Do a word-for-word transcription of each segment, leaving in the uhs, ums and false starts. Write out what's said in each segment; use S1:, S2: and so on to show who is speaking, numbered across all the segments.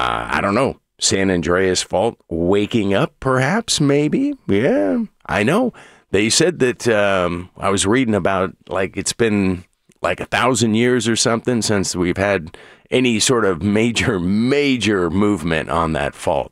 S1: Uh, I don't know. San Andreas Fault waking up, perhaps, maybe. Yeah, I know. They said that um, I was reading about, like, it's been like a thousand years or something since we've had any sort of major, major movement on that fault.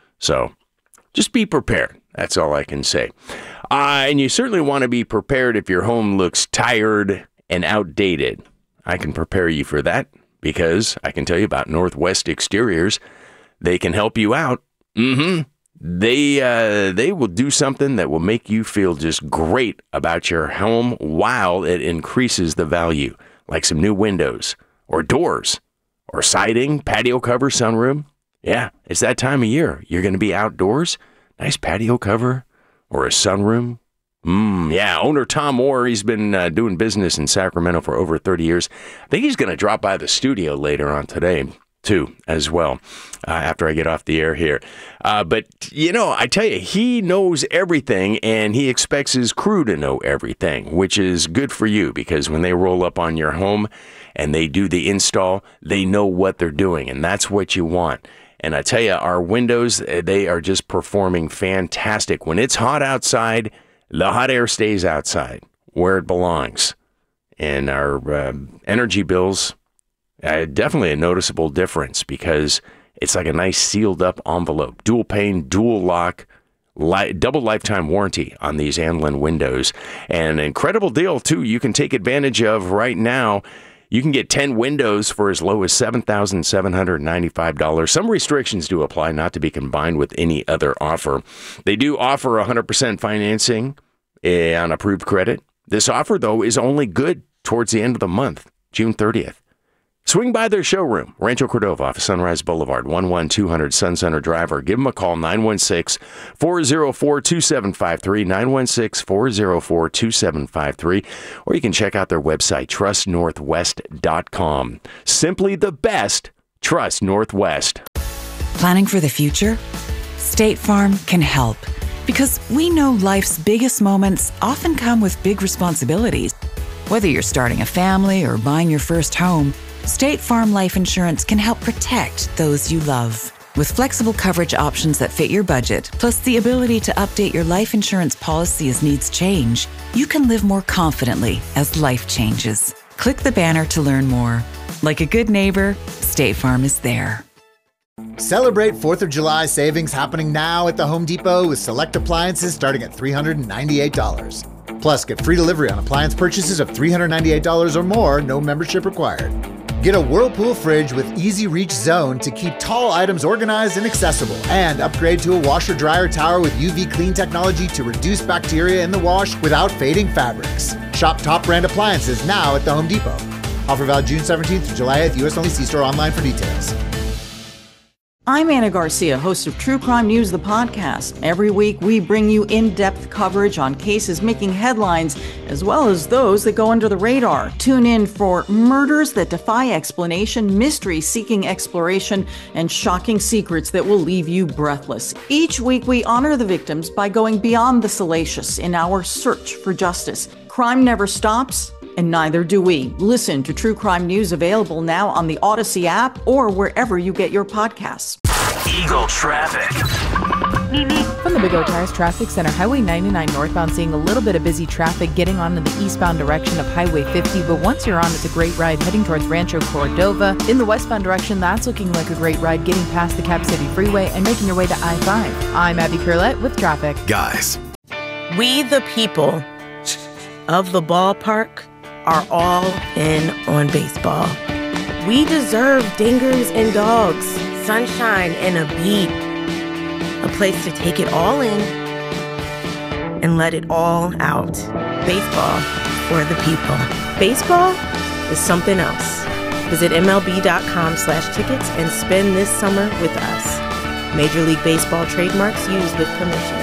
S1: So just be prepared. That's all I can say. Uh, and you certainly want to be prepared if your home looks tired and outdated. I can prepare you for that because I can tell you about Northwest Exteriors. They can help you out. Mm-hmm. They uh, they will do something that will make you feel just great about your home while it increases the value, like some new windows or doors or siding, patio cover, sunroom. Yeah, it's that time of year. You're going to be outdoors. Nice patio cover or a sunroom. Mm, yeah, owner Tom Moore, he's been uh, doing business in Sacramento for over thirty years. I think he's going to drop by the studio later on today, too, as well, uh, after I get off the air here. Uh, but, you know, I tell you, he knows everything, and he expects his crew to know everything, which is good for you, because when they roll up on your home and they do the install, they know what they're doing, and that's what you want. And I tell you, our windows, they are just performing fantastic. When it's hot outside, the hot air stays outside where it belongs. And our uh, energy bills, Uh, definitely a noticeable difference because it's like a nice sealed up envelope. Dual pane, dual lock, li- double lifetime warranty on these Anlin windows. And an incredible deal, too, you can take advantage of right now. You can get ten windows for as low as seven thousand seven hundred ninety-five dollars. Some restrictions do apply, not to be combined with any other offer. They do offer one hundred percent financing eh, on approved credit. This offer, though, is only good towards the end of the month, June thirtieth. Swing by their showroom, Rancho Cordova off of Sunrise Boulevard, one one two hundred Sun Center Drive, or give them a call, nine one six, four oh four, two seven five three, nine one six, four oh four, two seven five three, or you can check out their website, trust northwest dot com. Simply the best, Trust Northwest.
S2: Planning for the future? State Farm can help, because we know life's biggest moments often come with big responsibilities. Whether you're starting a family or buying your first home, State Farm Life Insurance can help protect those you love. With flexible coverage options that fit your budget, plus the ability to update your life insurance policy as needs change, you can live more confidently as life changes. Click the banner to learn more. Like a good neighbor, State Farm is there.
S3: Celebrate fourth of July savings happening now at the Home Depot with select appliances starting at three hundred ninety-eight dollars. Plus, get free delivery on appliance purchases of three hundred ninety-eight dollars or more, no membership required. Get a Whirlpool fridge with Easy Reach Zone to keep tall items organized and accessible. And upgrade to a washer-dryer tower with U V clean technology to reduce bacteria in the wash without fading fabrics. Shop top brand appliances now at the Home Depot. Offer valid June seventeenth to July eighth, U S only. See store online for details.
S4: I'm Anna Garcia, host of True Crime News, the podcast. Every week, we bring you in-depth coverage on cases making headlines, as well as those that go under the radar. Tune in for murders that defy explanation, mystery seeking exploration, and shocking secrets that will leave you breathless. Each week, we honor the victims by going beyond the salacious in our search for justice. Crime never stops, and neither do we. Listen to True Crime News, available now on the Odyssey app or wherever you get your podcasts.
S5: Eagle Traffic.
S6: From the Big O Tires Traffic Center, Highway ninety-nine northbound seeing a little bit of busy traffic getting on in the eastbound direction of Highway fifty, but once you're on, it's a great ride heading towards Rancho Cordova. In the westbound direction, that's looking like a great ride getting past the Cap City Freeway and making your way to I five. I'm Abby Curlette with traffic.
S5: Guys.
S7: We the people of the ballpark are all in on baseball. We deserve dingers and dogs, sunshine and a beat. A place to take it all in and let it all out. Baseball for the people. Baseball is something else. Visit MLB.com slash tickets and spend this summer with us. Major League Baseball trademarks used with permission.